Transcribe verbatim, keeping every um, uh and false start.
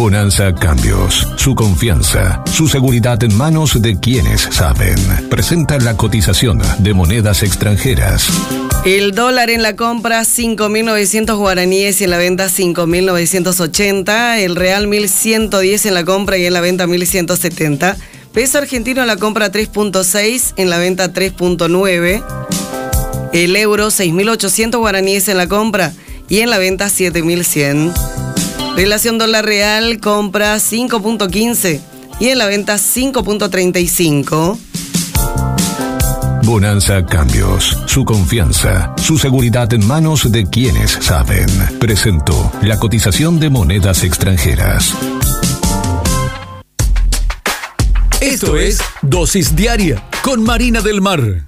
Bonanza Cambios. Su confianza, su seguridad en manos de quienes saben. Presenta la cotización de monedas extranjeras. El dólar en la compra cinco mil novecientos guaraníes y en la venta cinco mil novecientos ochenta. El real mil ciento diez en la compra y en la venta mil ciento setenta. Peso argentino en la compra tres punto seis, en la venta tres punto nueve. El euro seis mil ochocientos guaraníes en la compra y en la venta siete mil cien. Relación dólar real, compra cinco punto quince y en la venta cinco punto treinta y cinco. Bonanza Cambios. Su confianza, su seguridad en manos de quienes saben. Presentó la cotización de monedas extranjeras. Esto es Dosis Diaria con Marina del Mar.